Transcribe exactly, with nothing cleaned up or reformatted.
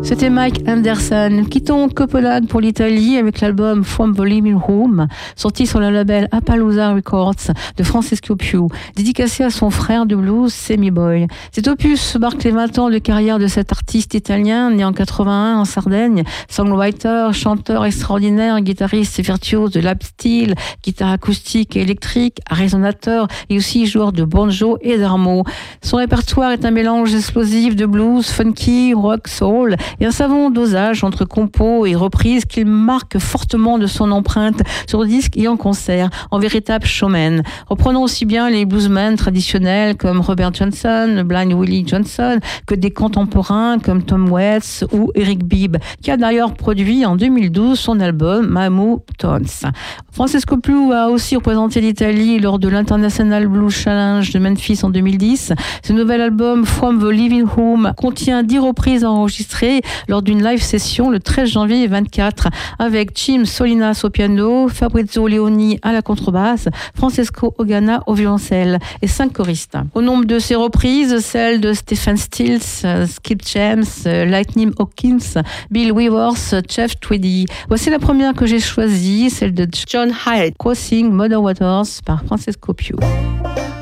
C'était Mike Anderson. Quittons Copenhague pour l'Italie avec l'album From the Living Room, sorti sur le label Appaloosa Records de Francesco Piu, dédicacé à son frère de blues, Sammy Boy. Cet opus marque les vingt ans de carrière de cet artiste italien, né en quatre-vingt-un en Sardaigne, songwriter, chanteur extraordinaire, guitariste et virtuose de lap steel, guitare acoustique et électrique, résonateur et aussi joueur de banjo et d'harmo. Son répertoire est un mélange explosif de blues, funky, rock, soul et un savant dosage entre compos et reprises qu'il marque fortement de son empreinte sur disque et en concert, en véritable showman. Reprenons aussi bien les bluesmen traditionnels comme Robert Johnson, Blind Willie Johnson, que des contemporains comme Tom Waits ou Eric Bibb, qui a d'ailleurs produit en deux mille douze son album Mammoth Tones. Francesco Piu a aussi représenté l'Italie lors de l'International Blues Challenge de Memphis en deux mille dix. Ce nouvel album From the Living Room contient dix reprises enregistrées lors d'une live session le treize janvier vingt-quatre avec Jim Solinas au piano, Fabrizio Leoni à la contrebasse, Francesco Ogana au violoncelle et cinq choristes. Au nombre de ces reprises, celles de Stephen Stills, Skip James, Lightning Hawkins, Bill Weavers, Jeff Tweedy. Voici la première que j'ai choisie, celle de John Hyatt, Crossing Mother Waters par Francesco Piu.